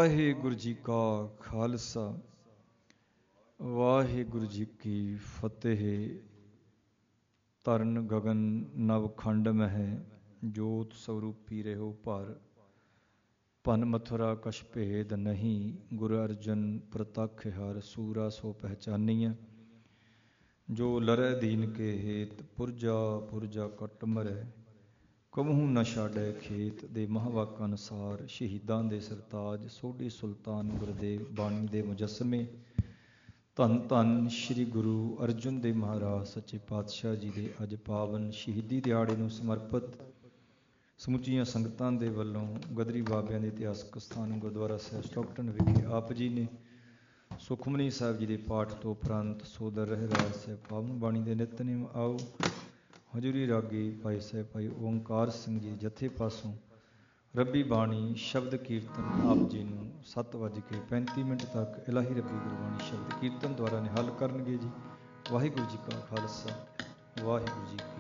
ਵਾਹਿਗੁਰੂ ਜੀ ਕਾ ਖਾਲਸਾ ਵਾਹਿਗੁਰੂ ਜੀ ਕੀ ਫਤਿਹ। ਤਰਨ ਗਗਨ ਨਵ ਖੰਡ ਮਹਿ ਜੋਤ ਸਰੂਪੀ ਰਹਿਓ ਭਰ। ਭਨ ਮਥੁਰਾ ਕਛ ਭੇਦ ਨਹੀਂ ਗੁਰ ਅਰਜਨ ਪ੍ਰਤੱਖ ਹਰ। ਸੂਰਾ ਸੋ ਪਹਿਚਾਨੀਐ ਜੋ ਲਰੈ ਦੀਨ ਕੇ ਹੇਤ। ਪੁਰਜਾ ਪੁਰਜਾ ਕਟ ਮਰੈ ਕਬਹੂ ਨ ਛਾੜੈ ਖੇਤ। ਦੇ ਮਹਾਵਾਕ ਅਨੁਸਾਰ ਸ਼ਹੀਦਾਂ ਦੇ ਸਰਤਾਜ ਸੋਢੀ ਸੁਲਤਾਨ ਗੁਰਦੇਵ ਬਾਣੀ ਦੇ ਮੁਜੱਸਮੇ ਧੰਨ ਧੰਨ ਸ਼੍ਰੀ ਗੁਰੂ ਅਰਜਨ ਦੇਵ ਮਹਾਰਾਜ ਸੱਚੇ ਪਾਤਸ਼ਾਹ ਜੀ ਦੇ ਅੱਜ ਪਾਵਨ ਸ਼ਹੀਦੀ ਦਿਹਾੜੇ ਨੂੰ ਸਮਰਪਿਤ ਸਮੁੱਚੀਆਂ ਸੰਗਤਾਂ ਦੇ ਵੱਲੋਂ ਗਦਰੀ ਬਾਬਿਆਂ ਦੇ ਇਤਿਹਾਸਕ ਸਥਾਨ ਗੁਰਦੁਆਰਾ ਸਾਹਿਬ ਸਟੋਕਟਨ ਵਿਖੇ ਆਪ ਜੀ ਨੇ ਸੁਖਮਨੀ ਸਾਹਿਬ ਜੀ ਦੇ ਪਾਠ ਤੋਂ ਉਪਰੰਤ ਸੋਦਰ ਰਹਿਰਾਜ ਸਾਹਿਬ ਪਾਵਨ ਬਾਣੀ ਦੇ ਨਿਤਨੇਮ ਆਓ ਹਜ਼ੂਰੀ ਰਾਗੀ ਭਾਈ ਸਾਹਿਬ ਭਾਈ ਓਂਕਾਰ ਸਿੰਘ ਜੀ ਜਥੇ ਪਾਸੋਂ ਰੱਬੀ ਬਾਣੀ ਸ਼ਬਦ ਕੀਰਤਨ ਆਪ ਜੀ ਨੂੰ 7:35 ਤੱਕ ਇਲਾਹੀ ਰੱਬੀ ਗੁਰਬਾਣੀ ਸ਼ਬਦ ਕੀਰਤਨ ਦੁਆਰਾ ਨਿਹਾਲ ਕਰਨਗੇ ਜੀ। ਵਾਹਿਗੁਰੂ ਜੀ ਕਾ ਖਾਲਸਾ ਵਾਹਿਗੁਰੂ ਜੀ ਕੀ